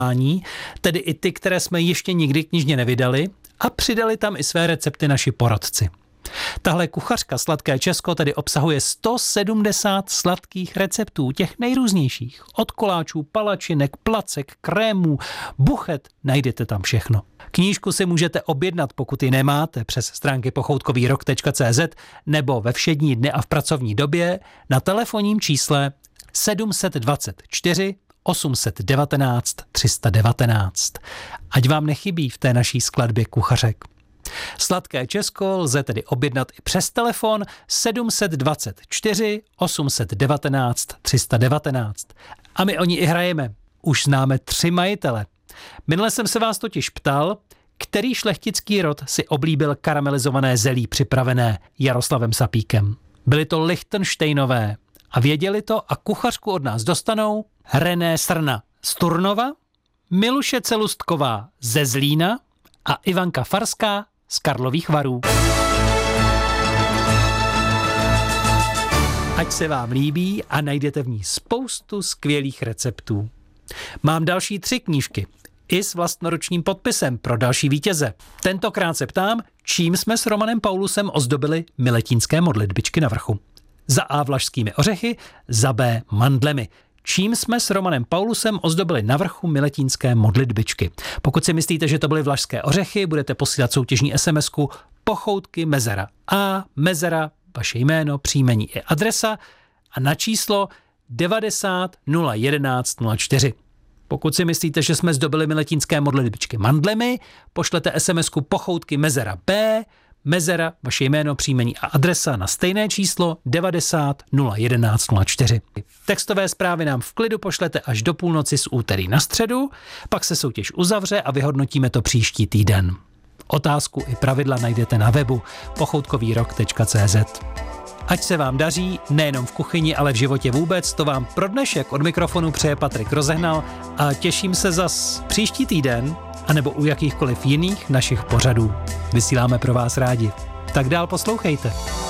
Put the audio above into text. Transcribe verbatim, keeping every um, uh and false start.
tedy i ty, které jsme ještě nikdy knižně nevydali, a přidali tam i své recepty naši poradci. Tahle kuchařka Sladké Česko tedy obsahuje sto sedmdesát sladkých receptů, těch nejrůznějších. Od koláčů, palačinek, placek, krémů, buchet, najdete tam všechno. Knížku si můžete objednat, pokud ji nemáte, přes stránky pochoutkový rok tečka cé zet nebo ve všední dny a v pracovní době na telefonním čísle sedm set dvacet čtyři osm set devatenáct tři sta devatenáct. Ať vám nechybí v té naší skladbě kuchařek. Sladké Česko lze tedy objednat i přes telefon sedm set dvacet čtyři osm set devatenáct tři sta devatenáct. A my o ní i hrajeme. Už známe tři majitele. Minule jsem se vás totiž ptal, který šlechtický rod si oblíbil karamelizované zelí připravené Jaroslavem Sapíkem. Byli to Lichtenštejnové a věděli to a kuchařku od nás dostanou René Srna z Turnova, Miluše Celustková ze Zlína a Ivanka Farská z Karlových Varů. Ať se vám líbí a najdete v ní spoustu skvělých receptů. Mám další tři knížky, i s vlastnoročním podpisem pro další vítěze. Tentokrát se ptám, čím jsme s Romanem Paulusem ozdobili miletínské modlitbičky na vrchu. Za A vlašskými ořechy, za B mandlemi. Čím jsme s Romanem Paulusem ozdobili na vrchu miletínské modlitbičky. Pokud si myslíte, že to byly vlašské ořechy, budete posílat soutěžní SMSku pochoutky mezera A, mezera, vaše jméno, příjmení i adresa a na číslo devadesát nula jedenáct nula čtyři. Pokud si myslíte, že jsme zdobili miletínské modlitbičky mandlemi, pošlete SMSku pochoutky mezera B, mezera, vaše jméno, příjmení a adresa na stejné číslo devadesát nula jedenáct nula čtyři. Textové zprávy nám v klidu pošlete až do půlnoci z úterý na středu, pak se soutěž uzavře a vyhodnotíme to příští týden. Otázku i pravidla najdete na webu pochoutkový rok tečka cé zet. Ať se vám daří, nejenom v kuchyni, ale v životě vůbec, to vám pro dnešek od mikrofonu přeje Patrik Rozehnal a těším se zas příští týden, anebo u jakýchkoliv jiných našich pořadů. Vysíláme pro vás rádi. Tak dál poslouchejte.